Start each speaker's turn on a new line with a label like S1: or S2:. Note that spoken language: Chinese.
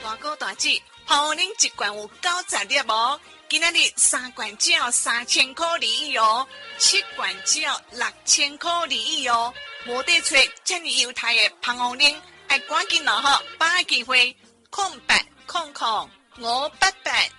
S1: 大哥大姐，帮恁一罐有90粒哦。今仔日3罐只要3000块而已哦，7罐只要6000块而已哦。无得找这么优待的芳王奶，要赶紧咯吼，把握机会，08005888。